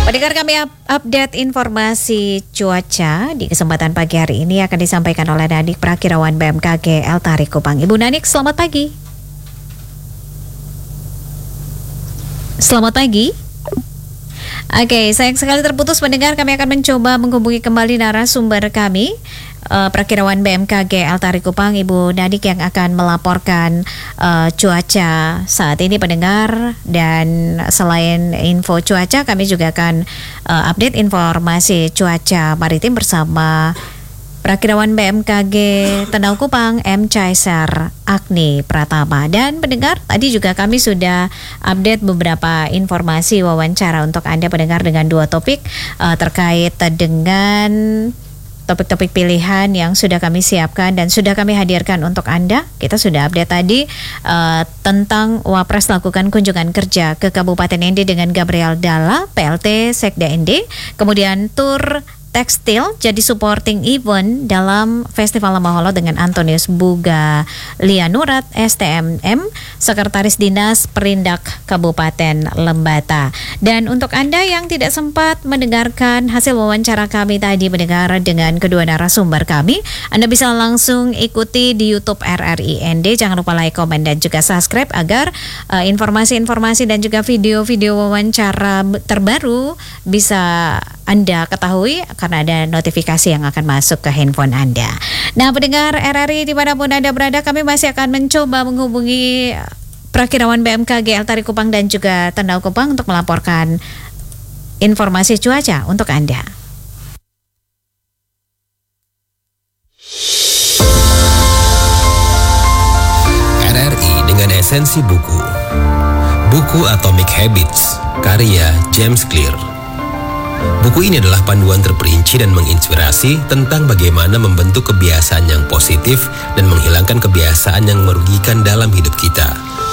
Pendengar kami update informasi cuaca di kesempatan pagi hari ini akan disampaikan oleh Nadik Prakirawan BMKG El Tarik Kupang. Ibu Nadik, selamat pagi. Selamat pagi. Oke, sayang sekali terputus pendengar. Kami akan mencoba menghubungi kembali narasumber kami, Prakirawan BMKG El Tarik Kupang, Ibu Nadik, yang akan melaporkan cuaca saat ini pendengar. Dan selain info cuaca, kami juga akan update informasi cuaca maritim bersama Prakirawan BMKG Tandau Kupang M. Caesar Agni Pratama. Dan pendengar, tadi juga kami sudah update beberapa informasi wawancara untuk Anda pendengar dengan dua topik terkait dengan topik-topik pilihan yang sudah kami siapkan dan sudah kami hadirkan untuk Anda. Kita sudah update tadi tentang Wapres lakukan kunjungan kerja ke Kabupaten ND dengan Gabriel Dalla, PLT Sekda ND. Kemudian tur tekstil jadi supporting event dalam Festival Lamaholo dengan Antonius Buga Lianurat, STMM, Sekretaris Dinas Perindak Kabupaten Lembata. Dan untuk Anda yang tidak sempat mendengarkan hasil wawancara kami tadi mendengar dengan kedua narasumber kami, Anda bisa langsung ikuti di YouTube RRI ND. Jangan lupa like, komen, dan juga subscribe agar informasi-informasi dan juga video-video wawancara terbaru bisa Anda ketahui karena ada notifikasi yang akan masuk ke handphone Anda. Nah, pendengar RRI dimanapun Anda berada, kami masih akan mencoba menghubungi Prakirawan BMKG El Tarik Kupang dan juga Tandau Kupang untuk melaporkan informasi cuaca untuk Anda. RRI dengan esensi buku. Buku Atomic Habits, karya James Clear. Buku ini adalah panduan terperinci dan menginspirasi tentang bagaimana membentuk kebiasaan yang positif dan menghilangkan kebiasaan yang merugikan dalam hidup kita.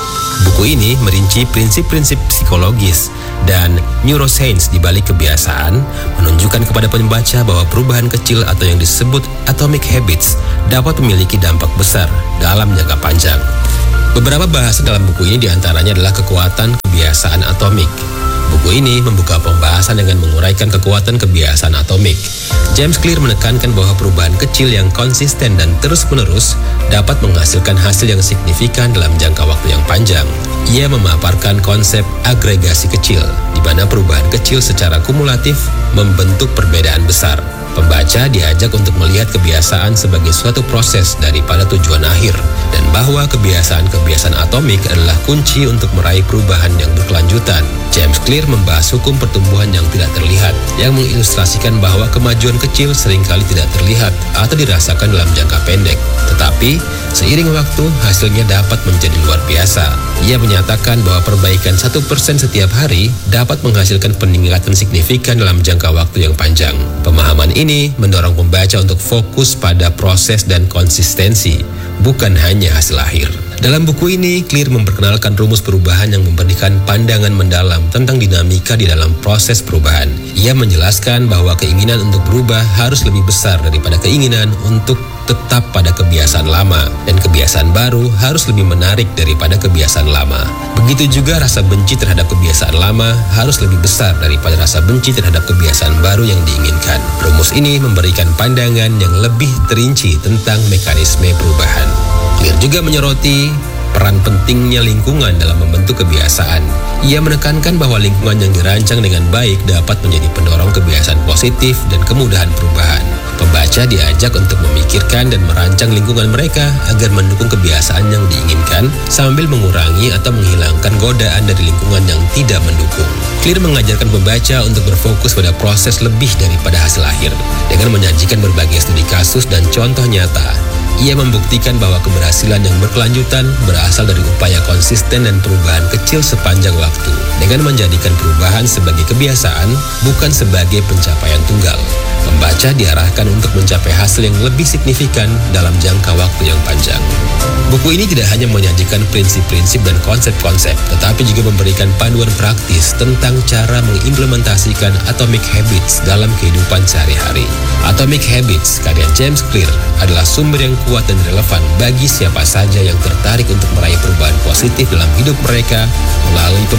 Buku ini merinci prinsip-prinsip psikologis dan neuroscience di balik kebiasaan, menunjukkan kepada pembaca bahwa perubahan kecil atau yang disebut atomic habits dapat memiliki dampak besar dalam jangka panjang. Beberapa bahasan dalam buku ini diantaranya adalah kekuatan kebiasaan atomik. Buku ini membuka pembahasan dengan menguraikan kekuatan kebiasaan atomik. James Clear menekankan bahwa perubahan kecil yang konsisten dan terus-menerus dapat menghasilkan hasil yang signifikan dalam jangka waktu yang panjang. Ia memaparkan konsep agregasi kecil, di mana perubahan kecil secara kumulatif membentuk perbedaan besar. Pembaca diajak untuk melihat kebiasaan sebagai suatu proses daripada tujuan akhir, dan bahwa kebiasaan-kebiasaan atomik adalah kunci untuk meraih perubahan yang berkelanjutan. James Clear membahas hukum pertumbuhan yang tidak terlihat, yang mengilustrasikan bahwa kemajuan kecil seringkali tidak terlihat atau dirasakan dalam jangka pendek, tetapi seiring waktu hasilnya dapat menjadi luar biasa. Ia menyatakan bahwa perbaikan 1% setiap hari dapat menghasilkan peningkatan signifikan dalam jangka waktu yang panjang. Pemahaman ini mendorong pembaca untuk fokus pada proses dan konsistensi, bukan hanya hasil akhir. Dalam buku ini, Clear memperkenalkan rumus perubahan yang memberikan pandangan mendalam tentang dinamika di dalam proses perubahan. Ia menjelaskan bahwa keinginan untuk berubah harus lebih besar daripada keinginan untuk tetap pada kebiasaan lama, dan kebiasaan baru harus lebih menarik daripada kebiasaan lama. Begitu juga rasa benci terhadap kebiasaan lama harus lebih besar daripada rasa benci terhadap kebiasaan baru yang diinginkan. Rumus ini memberikan pandangan yang lebih terinci tentang mekanisme perubahan. Clear juga menyoroti peran pentingnya lingkungan dalam membentuk kebiasaan. Ia menekankan bahwa lingkungan yang dirancang dengan baik dapat menjadi pendorong kebiasaan positif dan kemudahan perubahan. Pembaca diajak untuk memikirkan dan merancang lingkungan mereka agar mendukung kebiasaan yang diinginkan sambil mengurangi atau menghilangkan godaan dari lingkungan yang tidak mendukung. Clear mengajarkan pembaca untuk berfokus pada proses lebih daripada hasil akhir. Dengan menyajikan berbagai studi kasus dan contoh nyata, ia membuktikan bahwa keberhasilan yang berkelanjutan berasal dari upaya konsisten dan perubahan kecil sepanjang waktu, dengan menjadikan perubahan sebagai kebiasaan, bukan sebagai pencapaian tunggal. Pembaca diarahkan untuk mencapai hasil yang lebih signifikan dalam jangka waktu yang panjang. Buku ini tidak hanya menyajikan prinsip-prinsip dan konsep-konsep, tetapi juga memberikan panduan praktis tentang cara mengimplementasikan Atomic Habits dalam kehidupan sehari-hari. Atomic Habits, karya James Clear, adalah sumber yang kuat dan relevan bagi siapa saja yang tertarik untuk meraih perubahan positif dalam hidup mereka melalui